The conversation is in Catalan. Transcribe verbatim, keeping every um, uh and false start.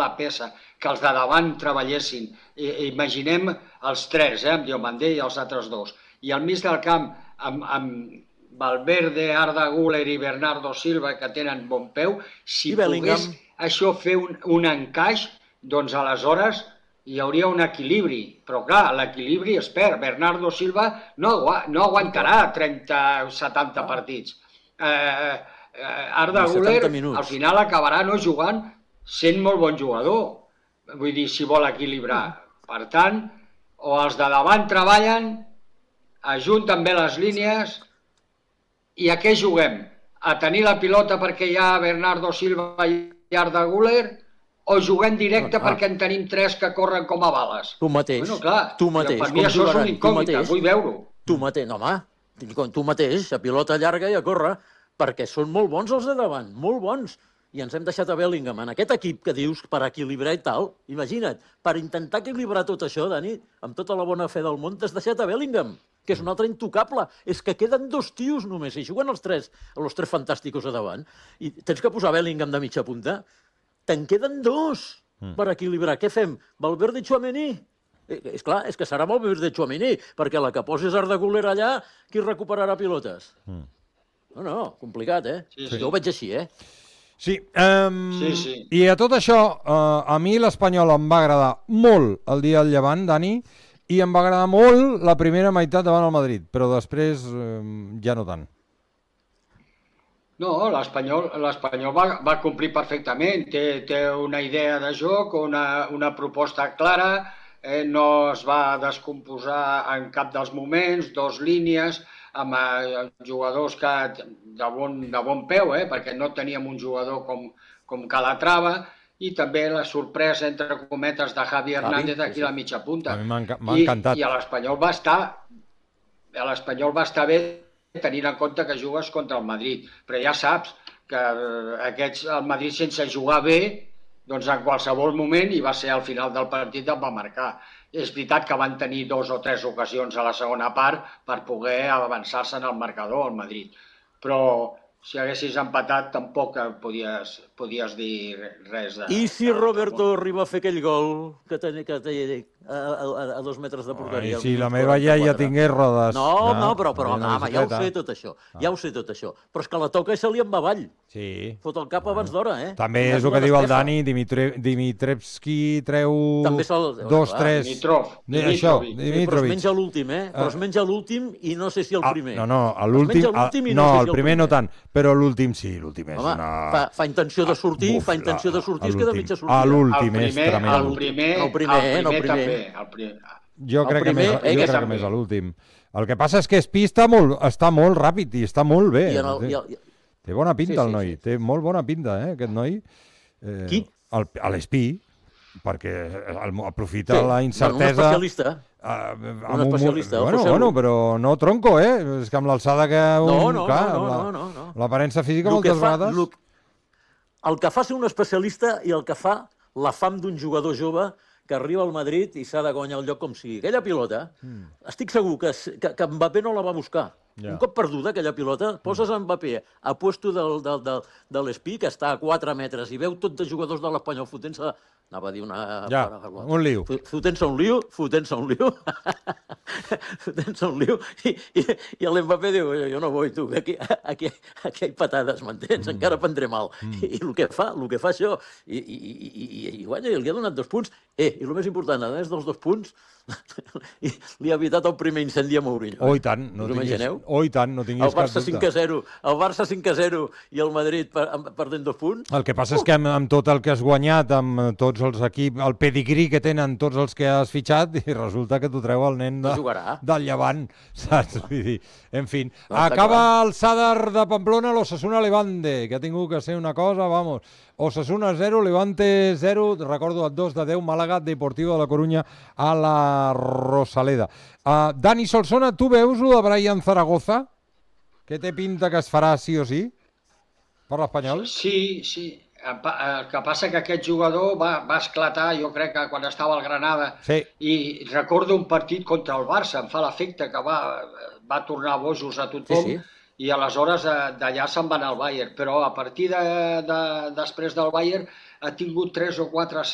la peça, que els de davant treballessin. I, imaginem els tres, eh, amb Diomandé i els altres dos. I al mig del camp, amb, amb Valverde, Arda Güler i Bernardo Silva, que tenen bon peu, si pogués això fer un, un encaix, doncs aleshores hi hauria un equilibri. Però clar, l'equilibri es perd. Bernardo Silva no, no aguantarà trenta o setanta partits. Eh, Arda Güler al final acabarà no jugant sent molt bon jugador, vull dir, si vol equilibrar. Per tant, o els de davant treballen, ajunten bé les línies, i a què juguem? A tenir la pilota perquè hi ha Bernardo Silva i Arda Güler, o juguem directe perquè en tenim tres que corren com a bales? Tu mateix, bueno, clar, tu mateix. Per mi això és una incògnita, vull veure-ho. Tu mateix, no, home, tu mateix, a pilota llarga i a córrer, perquè són molt bons els de davant, molt bons. I ens hem deixat a Bellingham en aquest equip que dius per equilibrar i tal. Imagina't, per intentar equilibrar tot això, Dani, amb tota la bona fe del món, t'has deixat a Bellingham, que és un altre intocable. És que queden dos tios només, i juguen els tres, els tres fantàsticos a davant. I tens que posar Bellingham de mitja punta. Te'n queden dos per equilibrar. Què fem? Valverde i Tchouaméni? És clar, és que serà Valverde i Tchouaméni, perquè la que posis Arda Güler allà, qui recuperarà pilotes? No, no, complicat, eh? Sí, sí. Jo ho veig així, eh? Sí, um, sí, sí. I a tot això, uh, a mi l'Espanyol em va agradar molt el dia del Llevant, Dani, i em va agradar molt la primera meitat davant el Madrid, però després um, ja no tant. No, l'Espanyol va, va complir perfectament, té, té una idea de joc, una, una proposta clara, eh, no es va descomposar en cap dels moments, dos línies, amb eh, jugadors que, de, bon, de bon peu, eh, perquè no teníem un jugador com, com Calatrava, i també la sorpresa, entre cometes, de Javi Hernández aquí a la mitja punta. A mi m'ha encantat. I, i l'Espanyol va estar, l'Espanyol va estar bé tenint en compte que jugues contra el Madrid. Però ja saps que aquests, el Madrid sense jugar bé, doncs en qualsevol moment, i va ser al final del partit, el va marcar. És veritat que van tenir dos o tres ocasions a la segona part per poder avançar-se en el marcador, al Madrid. Però si haguessis empatat tampoc podies, podies dir res de... I si Roberto arriba a fer aquell gol que té, que té a, a, a dos metres de porteria? Ai, si la meva iaia tingués rodes. No, no, no però, però home, ja ho sé tot això, ja ho sé tot això. Però és que la toca i se li en va avall. Sí. Fot el cap abans d'hora, eh? També és el que diu el Dani, Dimitrevski treu dos, tres... Dimitrov. Això, Dimitrovic. Però es menja l'últim, eh? Però es menja l'últim i no sé si el primer. No, no, l'últim... No, el primer no tant, però l'últim sí, l'últim és una... Fa, fa intenció de sortir, Uf, fa intenció de sortir, es queda mitja sortida. A l'últim és tremendo. El primer, el primer, el primer també. El primer. Jo crec que més, jo crec que més a l'últim. El que passa és que Espí està molt, està molt ràpid i està molt bé. I el, i el, té bona pinta sí, el noi, sí, sí. té molt bona pinta, eh, aquest noi. Eh, Qui? L'Espí, perquè el, aprofita sí, la incertesa... Un especialista. Uh, un especialista. Un, bueno, bueno, però no tronco, eh? És que amb l'alçada que... Un, no, no, clar, no, la, no, no, no. L'aparença física el moltes fa, vegades... Lo, el que fa ser un especialista i el que fa la fam d'un jugador jove que arriba al Madrid i s'ha de guanyar el lloc com sigui. Aquella pilota, mm. estic segur que, que, que Mbappé no la va buscar. Yeah. Un cop perduda, aquella pilota, poses mm. Mbappé a puesto del, del, del, de l'Espí, que està a quatre metres, i veu tot de jugadors de l'Espanyol fotent-se... Anava a dir una... Ja, un liu. Fotent-se un liu, fotent-se un liu, fotent-se un liu, i, i, i l'Mbappé diu, jo no vull, tu, aquí, aquí, aquí hi ha patades, m'entens? Mm. Encara prendré mal. Mm. I, i el que fa, el que fa això, i, i, i, i, i guanya, i li ha donat dos punts. Eh, i el més important, a més dels dos punts, li ha evitat el primer incendi a Mourinho. Oh, i tant. No us imagineu? Oh, i tant, no tinguis cap dubte. cinc a zero, el Barça cinc a zero i el Madrid perdent dos punts. El que passa uh. és que amb, amb tot el que has guanyat, amb tots els equips, el pedigrí que tenen tots els que has fitxat, i resulta que t'ho treu el nen de, del Llevant, saps? Vull dir, en fi. No, acaba el Sadar de Pamplona, l'Osasuna Levante, que ha tingut que ser una cosa, vamos... Osasuna zero, Levante zero, recordo el dos de deu, Màlaga, Deportivo de la Corunya a la Rosaleda. Uh, Dani Solsona, tu veus lo de Brian Zaragoza? Que té pinta que es farà sí o sí? Per l'Espanyol? Sí, sí. El que passa que aquest jugador va, va esclatar, jo crec que quan estava al Granada, sí. I recordo un partit contra el Barça, em fa l'efecte que va, va tornar bojos a tothom, sí, sí. I aleshores d'allà se'n va anar al Bayern, però a partir de, de, després del Bayern ha tingut tres o quatre